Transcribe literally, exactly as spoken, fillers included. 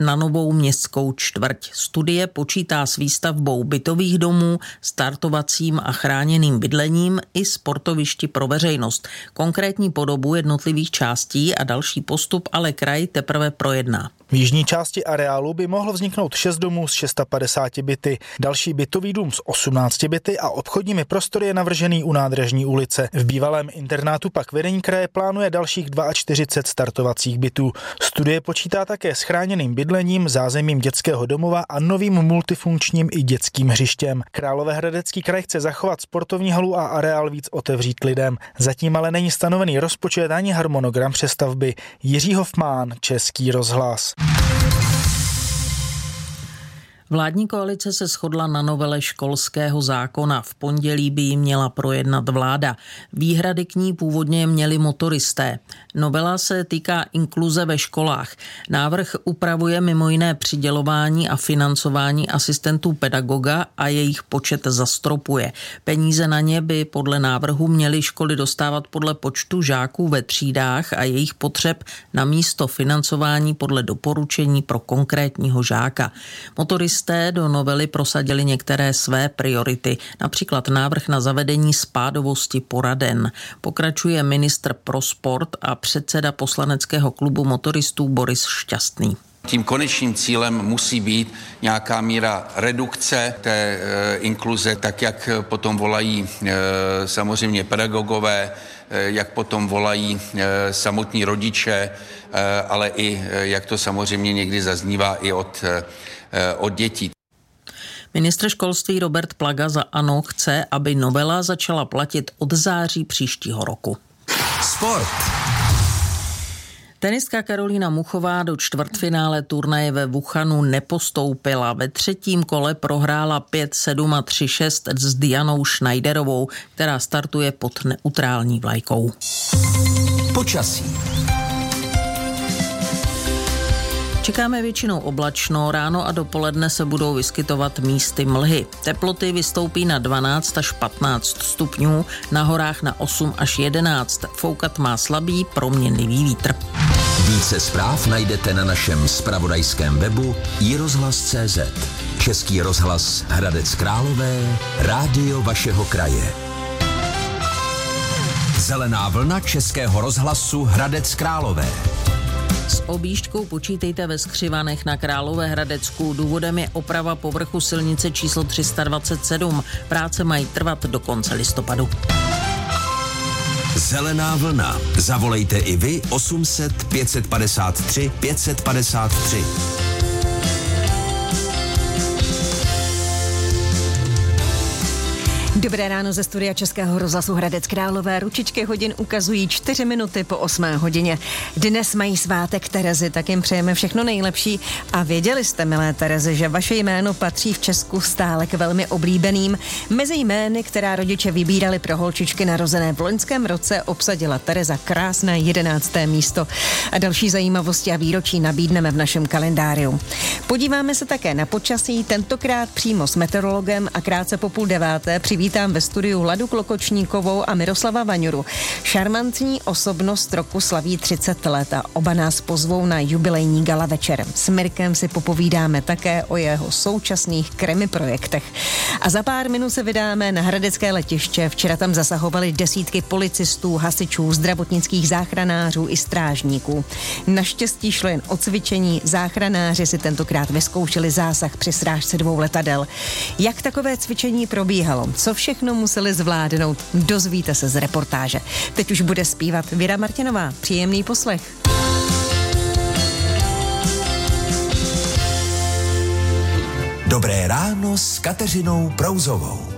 na novou městskou čtvrť. Studie počítá s výstavbou bytových domů, startovacím a chráněným bydlením i sportovišti pro veřejnost. Konkrétní podobu jednotlivých částí a další postup ale kraj teprve projedná. V jižní části areálu by mohlo vzniknout šest domů s padesáti šesti byty, další bytový dům s osmnácti byty a obchodními prostory je navržený u Nádražní ulice. V bývalém internátu pak vedení kraje plánuje dalších čtyřicet dva startovacích bytů. Studie počítá také s chráněným bydlením, zázemím dětského domova a novým multifunkčním i dětským hřištěm. Královéhradecký kraj chce zachovat sportovní halu a areál víc otevřít lidem. Zatím ale není stanovený rozpočet ani harmonogram přestavby. Jiří Hofmán, Český rozhlas. Vládní koalice se shodla na novele školského zákona. V pondělí by ji měla projednat vláda. Výhrady k ní původně měli motoristé. Novela se týká inkluze ve školách. Návrh upravuje mimo jiné přidělování a financování asistentů pedagoga a jejich počet zastropuje. Peníze na ně by podle návrhu měly školy dostávat podle počtu žáků ve třídách a jejich potřeb na místo financování podle doporučení pro konkrétního žáka. Motoristé do novely prosadili některé své priority, například návrh na zavedení spádovosti poraden. Pokračuje ministr pro sport a předseda poslaneckého klubu motoristů Boris Šťastný. Tím konečným cílem musí být nějaká míra redukce té e, inkluze, tak jak potom volají e, samozřejmě pedagogové, e, jak potom volají e, samotní rodiče, e, ale i e, jak to samozřejmě někdy zaznívá i od, e, od dětí. Ministr školství Robert Plaga za ANO chce, aby novela začala platit od září příštího roku. Sport. Tenistka Karolína Muchová do čtvrtfinále turnaje ve Wuhanu nepostoupila. Ve třetím kole prohrála pět sedm a tři šest s Dianou Schneiderovou, která startuje pod neutrální vlajkou. Počasí. Čekáme většinou oblačno, ráno a dopoledne se budou vyskytovat místy mlhy. Teploty vystoupí na dvanáct až patnáct stupňů, na horách na osm až jedenáct. Foukat má slabý proměnlivý vítr. Více zpráv najdete na našem zpravodajském webu i rozhlas tečka cé zet. Český rozhlas Hradec Králové, rádio vašeho kraje. Zelená vlna Českého rozhlasu Hradec Králové. S objížďkou počítejte ve Skřivanech na Královéhradecku. Důvodem je oprava povrchu silnice číslo tři sta dvacet sedm. Práce mají trvat do konce listopadu. Zelená vlna. Zavolejte i vy osm set pět set padesát tři pět set padesát tři. Dobré ráno ze studia Českého rozhlasu Hradec Králové. Ručičky hodin ukazují čtyři minuty po osmé hodině. Dnes mají svátek Terezy, tak jim přejeme všechno nejlepší. A věděli jste, milé Terezy, že vaše jméno patří v Česku stále k velmi oblíbeným. Mezi jmény, která rodiče vybírali pro holčičky narozené v loňském roce, obsadila Tereza krásné jedenácté místo. A další zajímavosti a výročí nabídneme v našem kalendáriu. Podíváme se také na počasí, tentokrát přímo s meteorologem a krátce po půl deváté přivítám ve studiu Ladu Klokočníkovou a Miroslava Vaňuru. Šarmantní osobnost roku slaví třicet let a oba nás pozvou na jubilejní gala večer. S Mirkem si popovídáme také o jeho současných krimi projektech. A za pár minut se vydáme na hradecké letiště. Včera tam zasahovali desítky policistů, hasičů, zdravotnických záchranářů i strážníků. Naštěstí šlo jen o cvičení. Záchranáři si tentokrát vyzkoušeli zásah při srážce dvou letadel. Jak takové cvičení probíhalo? Co všechno museli zvládnout? Dozvíte se z reportáže. Teď už bude zpívat Věra Martinová. Příjemný poslech. Dobré ráno s Kateřinou Prouzovou.